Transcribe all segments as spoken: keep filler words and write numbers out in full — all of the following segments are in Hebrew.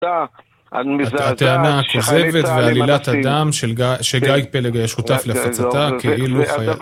הטענה הכוזבת ועלילת הדם שגיא פלג היה שותף לפצתה כאילו חייל.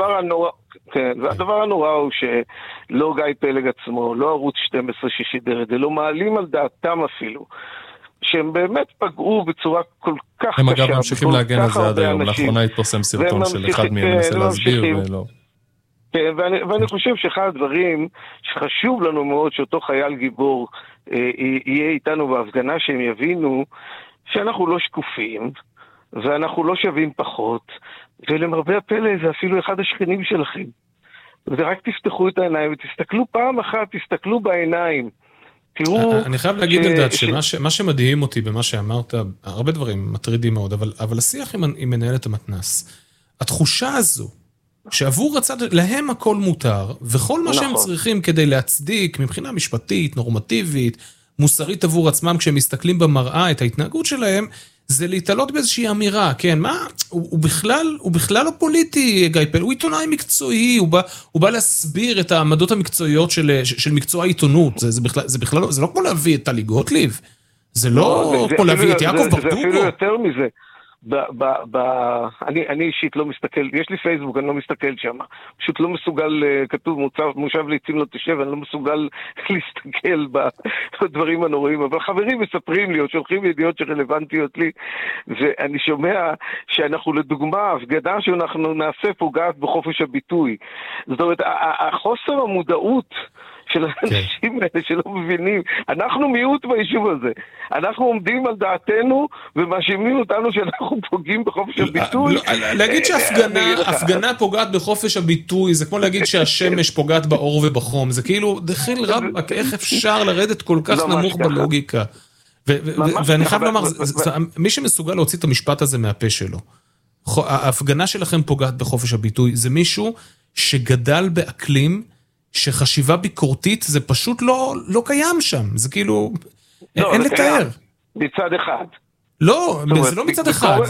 והדבר הנורא הוא שלא גיא פלג עצמו, לא ערוץ שתים עשרה ששידר את זה, לא מעלים על דעתם אפילו, שהם באמת פגעו בצורה כל כך קשה. הם אגב ממשיכים להגן על זה עד היום, לאחרונה התפרסם סרטון של אחד מהם מנסה להסביר ולא. כן, ואני, ואני חושב שאחד הדברים שחשוב לנו מאוד שאותו חייל גיבור אה, יהיה איתנו בהפגנה, שהם יבינו שאנחנו לא שקופים ואנחנו לא שווים פחות, ולמרבה הפלא זה אפילו אחד השכנים שלכם. ורק תפתחו את העיניים ותסתכלו פעם אחת, תסתכלו בעיניים. תראו... אני חייב להגיד אלדד שמה שמדהים אותי במה שאמרת, הרבה דברים מטרידים מאוד, אבל, אבל השיח עם מנהלת המתנ"ס, התחושה הזו, שעבור הצד, להם הכל מותר, וכל מה שהם צריכים כדי להצדיק, מבחינה משפטית, נורמטיבית, מוסרית עבור עצמם, כשהם מסתכלים במראה את ההתנהגות שלהם, זה להתעלות באיזושהי אמירה, כן, מה? הוא, הוא בכלל, הוא בכלל לא פוליטי, גיא פלג, הוא עיתונאי מקצועי, הוא בא, הוא בא להסביר את העמדות המקצועיות של, של מקצוע העיתונות, זה, זה בכלל, זה בכלל, זה לא כמו להביא את טלי גוטליב, זה לא כמו להביא את יעקב ברדוגו. זה אפילו יותר מזה. ב, ב, ב, אני, אני אישית לא מסתכל, יש לי פייסבוק, אני לא מסתכל שם, פשוט לא מסוגל, כתוב מוצב, מושב ליצים לא תשב, אני לא מסוגל להסתכל בדברים הנוראים, אבל חברים מספרים לי, או שולחים ידיעות שרלוונטיות לי, ואני שומע שאנחנו לדוגמה, הפגנה שאנחנו נעשה פוגעת בחופש הביטוי, זאת אומרת, החוסר המודעות של האנשים האלה שלא מבינים, אנחנו מיעוט ביישוב הזה, אנחנו עומדים על דעתנו ומאשימים אותנו שאנחנו פוגעים בחופש הביטוי. להגיד שהפגנה פוגעת בחופש הביטוי זה כמו להגיד שהשמש פוגעת באור ובחום, זה כאילו דחיל רבק, איך אפשר לרדת כל כך נמוך בלוגיקה. ואני חייב לומר, מי שמסוגל להוציא את המשפט הזה מהפה שלו, ההפגנה שלכם פוגעת בחופש הביטוי, זה מישהו שגדל באקלים שחשיבה ביקורתית זה פשוט לא, לא קיים שם, זה כאילו, לא, אין זה לתאר. קיים. מצד אחד. לא, זה לא מצד אחד.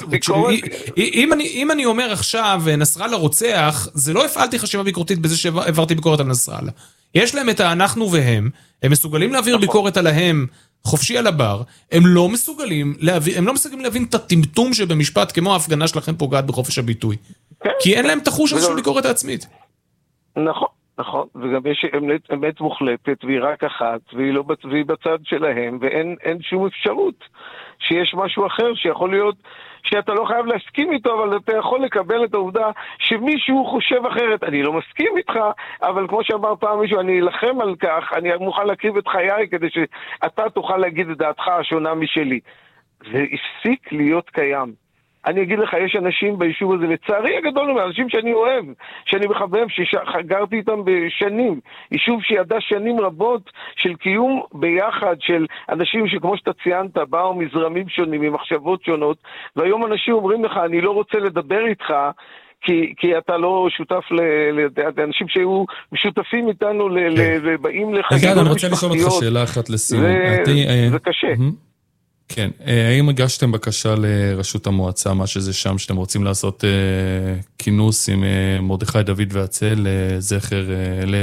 אם אני, אם אני אומר עכשיו נסראללה רוצח, זה לא הפעלתי חשיבה ביקורתית בזה שהעברתי ביקורת על נסראללה. יש להם את האנחנו והם, הם מסוגלים להעביר ביקורת עליהם חופשי על הבר, הם לא מסוגלים להבין, הם לא מסוגלים להבין את הטמטום שבמשפט כמו ההפגנה שלכם פוגעת בחופש הביטוי. כי אין להם תחוש של ביקורת העצמית. נכון. נכון, וגם יש אמת, אמת מוחלטת, והיא רק אחת, והיא לא והיא בצד שלהם, ואין אין שום אפשרות שיש משהו אחר שיכול להיות, שאתה לא חייב להסכים איתו, אבל אתה יכול לקבל את העובדה שמישהו חושב אחרת. אני לא מסכים איתך, אבל כמו שאמר פעם מישהו, אני אלחם על כך, אני מוכן להקריב את חיי כדי שאתה תוכל להגיד את דעתך השונה משלי. זה הפסיק להיות קיים. אני אגיד לך, יש אנשים ביישוב הזה, לצערי הגדול, אנשים שאני אוהב, שאני מחבב, שגרתי איתם בשנים, יישוב שידע שנים רבות של קיום ביחד, של אנשים שכמו שאתה ציינת, באו מזרמים שונים, ממחשבות שונות, והיום אנשים אומרים לך, אני לא רוצה לדבר איתך, כי, כי אתה לא שותף לאנשים שהיו משותפים איתנו, ובאים לחגיגות משפחתיות. אני רוצה לשאול אותך שאלה אחת לסיום. זה קשה. כן, האם הגשתם בקשה לרשות המועצה, מה שזה שם, שאתם רוצים לעשות אה, כינוס עם אה, מרדכי דוד והצל, לזכר, אה, ל...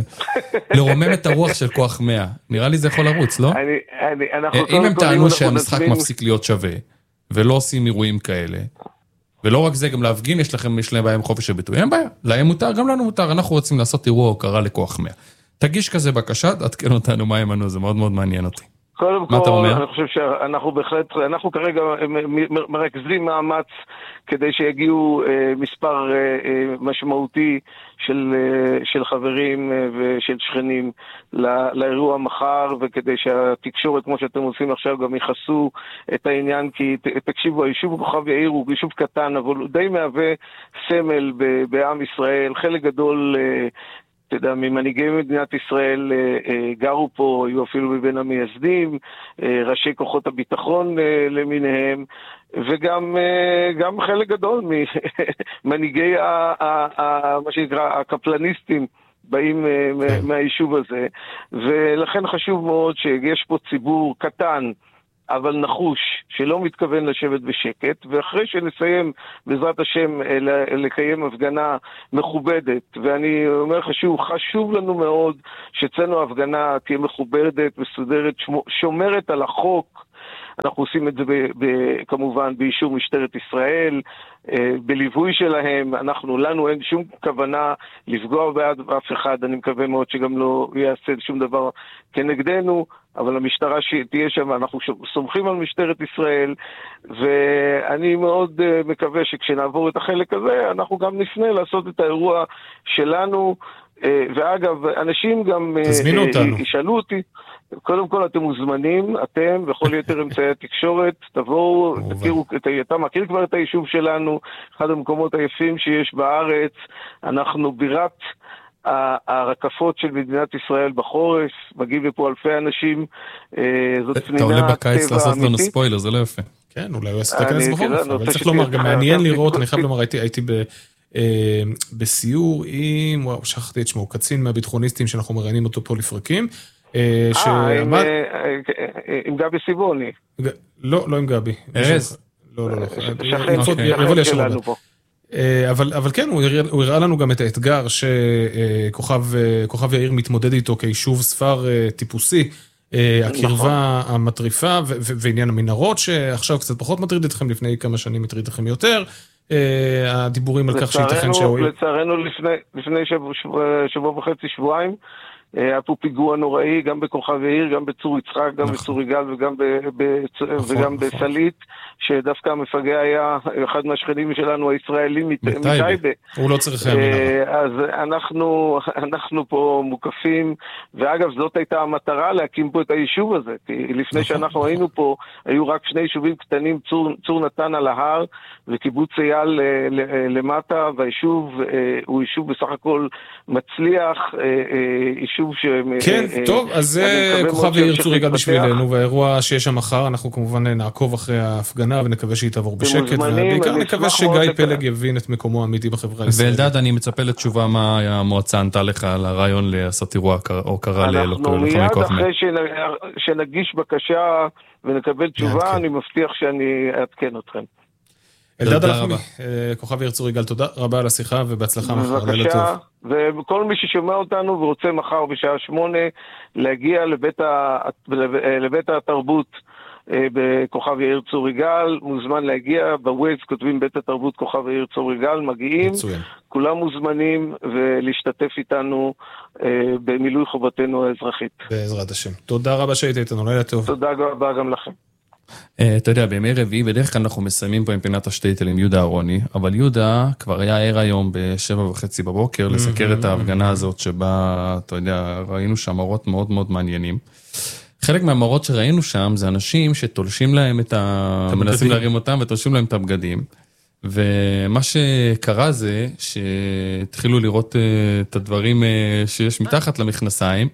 לרומם את הרוח של כוח מאה? נראה לי זה יכול לרוץ, לא? אני, אני, אנחנו אה, אם הם טענו שהמשחק נצבים... מפסיק להיות שווה, ולא עושים אירועים כאלה, ולא רק זה, גם להפגין, יש לכם, יש להם בעיה עם חופש הביטוי, אין בעיה, להם מותר, גם לנו מותר, אנחנו רוצים לעשות אירוע הוקרה לכוח מאה. תגיש כזה בקשה, תעדכן אותנו מה ימנו, זה מאוד מאוד מעניין אותי. קודם כל, אני חושב שאנחנו בהחלט, אנחנו כרגע מרכזים מאמץ כדי שיגיעו מספר משמעותי של, של חברים ושל שכנים לאירוע מחר, וכדי שהתקשורת, כמו שאתם עושים עכשיו, גם יחסו את העניין, כי תקשיבו, היישוב כוכב יאיר הוא יישוב קטן, אבל הוא די מהווה סמל בעם ישראל, חלק גדול אתה יודע, ממנהיגי מדינת ישראל גרו פה, היו אפילו מבין המייסדים, ראשי כוחות הביטחון למיניהם, וגם גם חלק גדול ממנהיגי מה שנקרא הקפלניסטים באים מהיישוב הזה, ולכן חשוב מאוד שיש פה ציבור קטן, אבל נחוש, שלא מתכוון לשבת בשקט, ואחרי שנסיים בעזרת השם לקיים הפגנה מכובדת, ואני אומר חשוב, חשוב לנו מאוד שצאנו הפגנה תהיה מכובדת, מסודרת, שומרת על החוק, אנחנו עושים את זה ב, ב, כמובן באישור משטרת ישראל, בליווי שלהם. אנחנו, לנו אין שום כוונה לפגוע בעד אף אחד, אני מקווה מאוד שגם לא יעשה שום דבר כנגדנו, אבל המשטרה שתהיה שם, אנחנו סומכים על משטרת ישראל, ואני מאוד מקווה שכשנעבור את החלק הזה, אנחנו גם נפנה לעשות את האירוע שלנו, ואגב, אנשים גם ישאלו אותי, קודם כל אתם מוזמנים, אתם וכל יתר אמצעי התקשורת, תבואו, תכירו, אתה מכיר כבר את היישוב שלנו, אחד המקומות היפים שיש בארץ, אנחנו בירת הרקפות של מדינת ישראל בחורף, מגיעים לפה אלפי אנשים, זאת פנינה טבע אמיתית. אתה עולה בקיץ לעשות לנו ספוילר, זה לא יפה. כן, אולי הוא יעשה את הכנס בחורף, אבל צריך לומר, גם מעניין לראות, אני חייב לומר, הייתי ב... בסיור עם, וואו, שכחתי את שמו, קצין מהביטחוניסטים שאנחנו מראיינים אותו פה לפרקים. אה, עם גבי סיבוני. לא, לא עם גבי. ארז? לא, לא, לא. יבוא לי השם הבא. אבל כן, הוא הראה לנו גם את האתגר שכוכב יאיר מתמודד איתו כיישוב ספר טיפוסי, הקרבה המטריפה ועניין המנהרות, שעכשיו קצת פחות מטריד אתכם, לפני כמה שנים מטריד אתכם יותר. הדיבורים על כך שייתכן שהאויב... לצערנו לפני שבוע וחצי, שבועיים, היה פה פיגוע נוראי, גם בכוכב יאיר, גם בצור יצחק, גם בצור יגאל וגם בסלית, שדווקא המפגע היה אחד מהשכנים שלנו הישראלים מטייבה. הוא לא צריך מנהרה. אז אנחנו פה מוקפים, ואגב זאת הייתה המטרה להקים פה את היישוב הזה, כי לפני שאנחנו היינו פה, היו רק שני יישובים קטנים, צור נתן על ההר, וקיבוץ אייל למטה, והיישוב הוא יישוב בסך הכל מצליח, יישוב ש... כן, טוב, אז זה כוכב יאיר צור יגאל בשבילנו, והאירוע שיש שם מחר, אנחנו כמובן נעקוב אחרי ההפגנה, ונקווה שהיא תעבור בשקט, ובעיקר נקווה שגיא פלג יבין את מקומו האמיתי בחברה הישראלית. ואלדד, אני מצפה לתשובה מה המועצה ענתה לך על הרעיון לעשות אירוע או קרא ללוחמי כוח מאה. אנחנו מיד אחרי שנגיש בקשה ונקבל תשובה, אני מבטיח שאני אעדכן אתכם. אלדד אלחמי, כוכב יאיר צור יגאל, תודה רבה על השיחה ובהצלחה מחר, לילה טוב. וכל מי ששומע אותנו ורוצה מחר בשעה שמונה להגיע לבית, ה... לבית התרבות בכוכב יאיר צור יגאל, מוזמן להגיע, בווייז כותבים בית התרבות כוכב יאיר צור יגאל, מגיעים, מצוין. כולם מוזמנים ולהשתתף איתנו במילוי חובתנו האזרחית. בעזרת השם. תודה רבה שהיית איתנו, לילה טוב. תודה רבה גם לכם. אתה יודע, בימי רביעי, בדרך כלל אנחנו מסיימים פה עם פינת השטייטל עם יהודה אהרוני, אבל יהודה כבר היה ער היום בשבע וחצי בבוקר לסקר את ההפגנה הזאת שבה, אתה יודע, ראינו שם מראות מאוד מאוד מעניינים. חלק מהמראות שראינו שם זה אנשים שתולשים להם את ה... מנסים להרים אותם ותולשים להם את הבגדים. ומה שקרה זה שהתחילו לראות את הדברים שיש מתחת למכנסיים.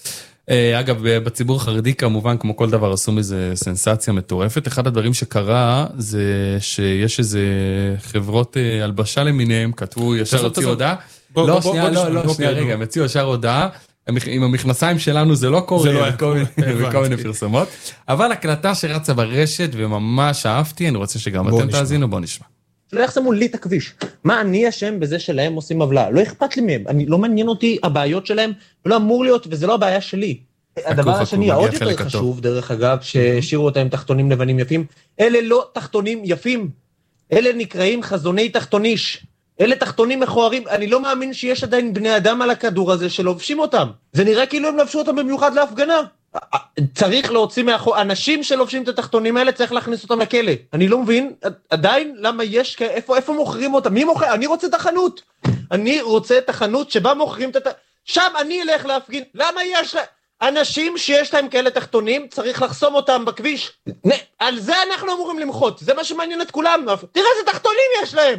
אגב, בציבור החרדי כמובן, כמו כל דבר, עשו מזה סנסציה מטורפת. אחד הדברים שקרה זה שיש איזה חברות הלבשה למיניהם, כתבו ישר הוציאו הודעה. לא, שנייה, לא, לא, שנייה, רגע, הם הוציאו ישר הודעה. עם המכנסיים שלנו זה לא קורה, וכל מיני פרסומות. אבל הקלטה שרצה ברשת וממש אהבתי, אני רוצה שגם אתם תאזינו, בוא נשמע. לא יחסמו לי את הכביש. מה אני אשם בזה שלהם עושים עוולה? לא אכפת לי מהם. אני לא מעניין אותי הבעיות שלהם, ולא אמור להיות, וזה לא הבעיה שלי. הדבר השני, העוד יותר חשוב, דרך אגב, שהשאירו אותם תחתונים לבנים יפים, אלה לא תחתונים יפים. אלה נקראים חזוני תחתוניש. אלה תחתונים מכוערים. אני לא מאמין שיש עדיין בני אדם על הכדור הזה שלובשים אותם. זה נראה כאילו הם לבשו אותם במיוחד להפגנה. צריך להוציא מאחור, אנשים שלובשים את התחתונים האלה צריך להכניס אותם לכלא. אני לא מבין עדיין למה יש, איפה, איפה מוכרים אותם? מי מוכר? אני רוצה את החנות. אני רוצה את החנות שבה מוכרים את התחתונים. שם אני אלך להפגין. למה יש אנשים שיש להם כאלה תחתונים, צריך לחסום אותם בכביש? על זה אנחנו אמורים למחות. זה מה שמעניין את כולם. תראה איזה תחתונים יש להם.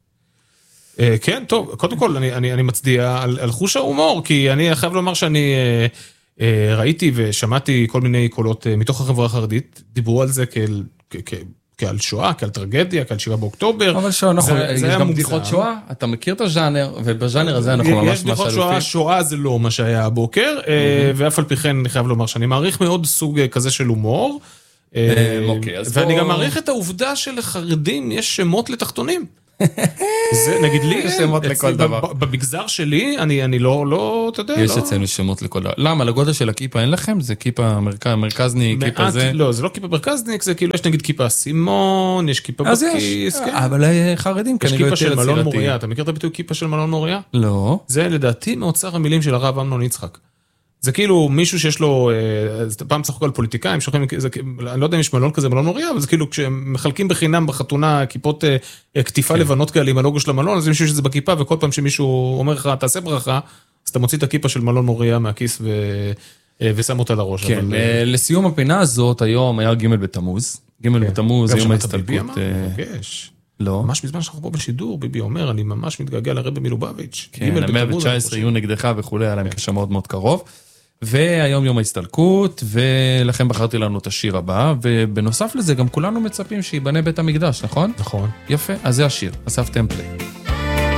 כן, טוב, קודם כל אני, אני, אני מצדיע על, על חוש ההומור, כי אני חייב לומר שאני ראיתי ושמעתי כל מיני קולות מתוך החברה החרדית, דיברו על זה כאל, כ, כ, כעל שואה, כעל טרגדיה, כעל שבעה באוקטובר. אבל שואה, נכון, יש גם בדיחות שואה, אתה מכיר את הז'אנר, ובז'אנר הזה אנחנו ממש יש בדיחות שואה, שואה זה לא מה שהיה הבוקר, ואף על פי כן אני חייב לומר שאני מעריך מאוד סוג כזה של הומור, ואני גם מעריך את העובדה שלחרדים יש שמות לתחתונים. זה, נגיד לי, יש שמות לכל דבר. במגזר שלי, אני, אני לא, לא, אתה יודע, לא. יש אצלנו שמות לכל דבר. למה? לגודל של הכיפה אין לכם? זה כיפה מרכזניק, כיפה זה? לא, זה לא כיפה מרכזניק, זה כאילו, יש נגיד כיפה סימון, יש כיפה בכיס, כן. אבל חרדים כנראה יותר יצירתיים. יש כיפה של מלון מוריה, אתה מכיר את הביטוי כיפה של מלון מוריה? לא. זה לדעתי מאוצר המילים של הרב אמנון יצחק. זה כאילו מישהו שיש לו, פעם צחקו על פוליטיקאים, שוכרים, אני לא יודע אם יש מלון כזה, מלון מוריה, אבל זה כאילו כשמחלקים בחינם בחתונה, כיפות כתיפה לבנות כאלה עם הלוגו של המלון, אז מישהו שזה בכיפה, וכל פעם שמישהו אומר לך, תעשה ברכה, אז אתה מוציא את הכיפה של מלון מוריה מהכיס ושם אותה לראש. כן, לסיום הפינה הזאת, היום היה ג' בתמוז, ג' בתמוז, יום ההסתלקות. לא. ממש בזמן שאנחנו פה בשידור, ביבי אומר, אני ממש מתגעגע לרבי מלובביץ'. כן, ה-מאה ותשע עשרה יהיו נגדך וכולי, היה להם קשר מאוד מאוד קרוב. והיום יום ההסתלקות, ולכן בחרתי לנו את השיר הבא, ובנוסף לזה גם כולנו מצפים שיבנה בית המקדש, נכון? נכון. יפה, אז זה השיר, אסף טמפלי.